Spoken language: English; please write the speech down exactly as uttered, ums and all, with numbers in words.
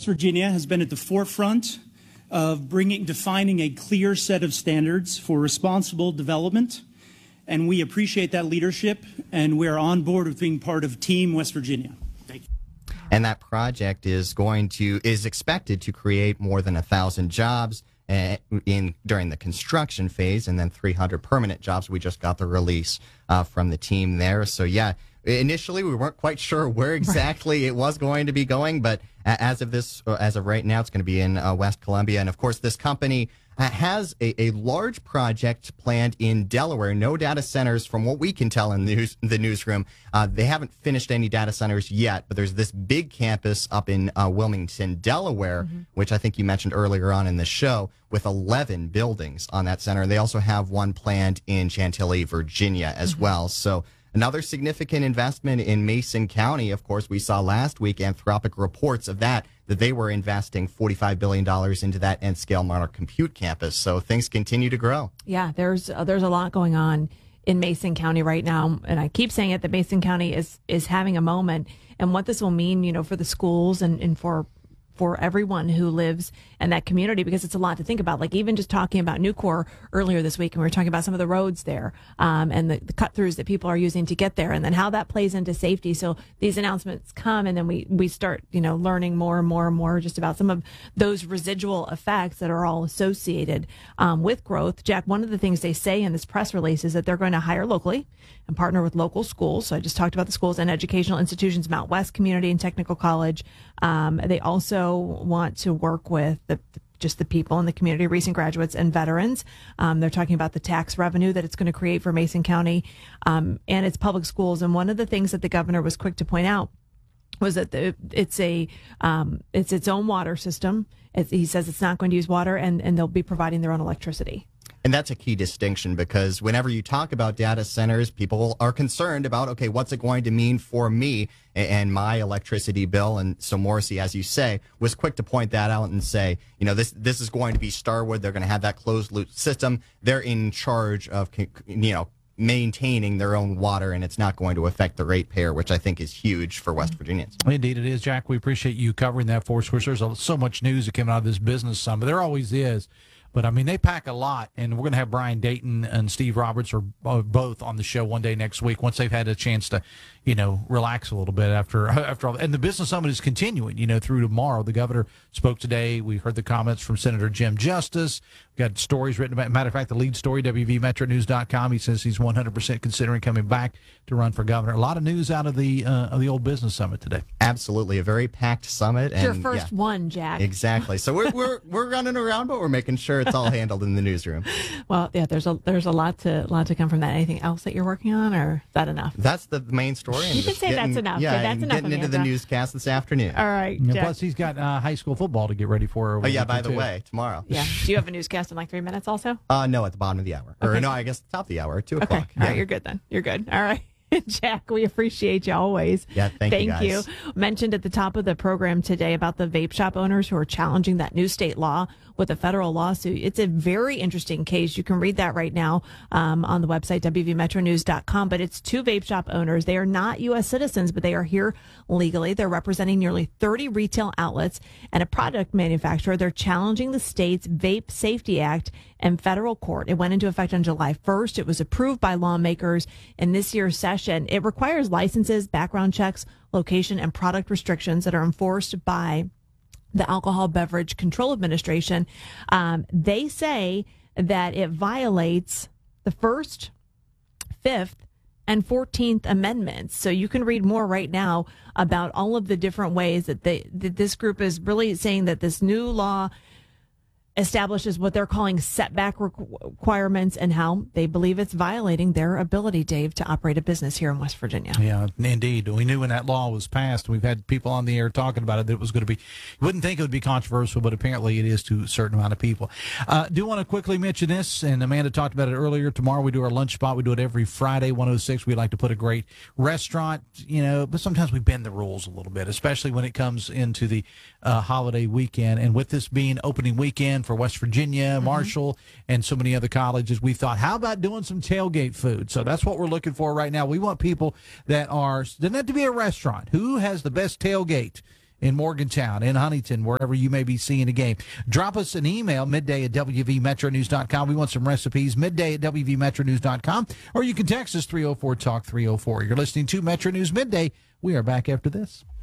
Virginia has been at the forefront of bringing, defining a clear set of standards for responsible development, and we appreciate that leadership, and we are on board with being part of Team West Virginia. Thank you. And that project is going to is expected to create more than a thousand jobs uh, in during the construction phase, and then three hundred permanent jobs. We just got the release uh, from the team there. So yeah. Initially, we weren't quite sure where exactly right. it was going to be going, but as of this, as of right now, it's going to be in uh, West Columbia. And of course, this company uh, has a, a large project planned in Delaware. No data centers, from what we can tell in the, news, the newsroom. Uh, they haven't finished any data centers yet, but there's this big campus up in uh, Wilmington, Delaware, mm-hmm. which I think you mentioned earlier on in the show, with eleven buildings on that center. And they also have one planned in Chantilly, Virginia, as mm-hmm. well. So. Another significant investment in Mason County. Of course, we saw last week Anthropic reports of that, that they were investing forty-five billion dollars into that N-Scale Monarch Compute campus. So things continue to grow. Yeah, there's uh, there's a lot going on in Mason County right now. And I keep saying it, that Mason County is, is having a moment. And what this will mean, you know, for the schools and, and for for everyone who lives in that community, because it's a lot to think about. Like even just talking about Nucor earlier this week, and we were talking about some of the roads there um, and the, the cut throughs that people are using to get there, and then how that plays into safety. So these announcements come, and then we, we start, you know, learning more and more and more just about some of those residual effects that are all associated um, with growth. Jack, one of the things they say in this press release is that they're going to hire locally and partner with local schools. So I just talked about the schools and educational institutions, Mount West Community and Technical College. Um, they also want to work with the, just the people in the community, recent graduates and veterans. Um, they're talking about the tax revenue that it's going to create for Mason County um, and its public schools. And one of the things that the governor was quick to point out was that the, it's a um, it's its own water system. It's, he says it's not going to use water, and, and they'll be providing their own electricity. And that's a key distinction, because whenever you talk about data centers, people are concerned about, okay, what's it going to mean for me and my electricity bill? And so Morrissey, as you say, was quick to point that out and say, you know, this this is going to be Starwood. They're going to have that closed loop system. They're in charge of, you know, maintaining their own water, and it's not going to affect the ratepayer, which I think is huge for West Virginians. Indeed it is, Jack. We appreciate you covering that for us. Of course, there's so much news that came out of this business summit. There always is. But, I mean, they pack a lot, and we're going to have Brian Dayton and Steve Roberts, or both, on the show one day next week once they've had a chance to, you know, relax a little bit after after all. And the business summit is continuing, you know, through tomorrow. The governor spoke today. We heard the comments from Senator Jim Justice. We got stories written about. Matter of fact, the lead story, W V Metro News dot com. He says he's one hundred percent considering coming back to run for governor. A lot of news out of the uh, of the old business summit today. Absolutely, a very packed summit. It's and, your first yeah, one, Jack. Exactly. So we're we're we're running around, but we're making sure it's all handled in the newsroom. Well, yeah, there's a there's a lot to lot to come from that. Anything else that you're working on, or is that enough? That's the main story. And you can say getting, that's enough. Yeah, okay, that's and enough. Getting into the newscast this afternoon. All right. Yeah, plus, he's got uh, high school football to get ready for. Oh yeah, by the too. way, tomorrow. Yeah. Do you have a newscast in like three minutes also? Uh, no, at the bottom of the hour. Okay. Or no, I guess top of the hour, at two okay. o'clock. All yeah. right, you're good then. You're good. All right. Jack, we appreciate you always. Yeah, thank, thank you guys. you. Mentioned at the top of the program today about the vape shop owners who are challenging that new state law with a federal lawsuit. It's a very interesting case. You can read that right now um, on the website, W V Metro News dot com. But it's two vape shop owners. They are not U S citizens, but they are here legally. They're representing nearly thirty retail outlets and a product manufacturer. They're challenging the state's Vape Safety Act and federal court. It went into effect on July first. It was approved by lawmakers in this year's session. It requires licenses, background checks, location, and product restrictions that are enforced by the Alcohol Beverage Control Administration. Um, they say that it violates the First, Fifth, and fourteenth Amendments. So you can read more right now about all of the different ways that, they, that this group is really saying that this new law establishes what they're calling setback requirements and how they believe it's violating their ability, Dave, to operate a business here in West Virginia. Yeah, indeed. We knew when that law was passed, we've had people on the air talking about it, that it was going to be, you wouldn't think it would be controversial, but apparently it is to a certain amount of people. Uh, do want to quickly mention this, and Amanda talked about it earlier. Tomorrow we do our lunch spot. We do it every Friday, one oh six. We like to put a great restaurant, you know, but sometimes we bend the rules a little bit, especially when it comes into the uh, holiday weekend. And with this being opening weekend for West Virginia, mm-hmm. Marshall, and so many other colleges, we thought, how about doing some tailgate food? So that's what we're looking for right now. We want people that are, doesn't have to be a restaurant, who has the best tailgate in Morgantown, in Huntington, wherever you may be seeing a game. Drop us an email, midday at W V Metro News dot com. We want some recipes, midday at W V Metro News dot com. Or you can text us three oh four talk three oh four. You're listening to Metro News Midday. We are back after this.